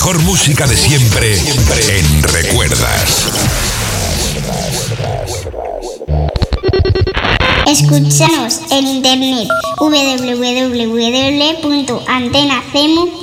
mejor música de siempre en Recuerdas. Escúchanos en internet www.antenacemu.com